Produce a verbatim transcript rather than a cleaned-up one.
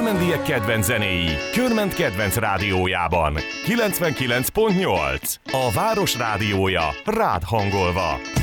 körmendiek kedvenc zenéi, Körment kedvenc rádiójában. kilencvenkilenc pont nyolc. A város rádiója, rád hangolva.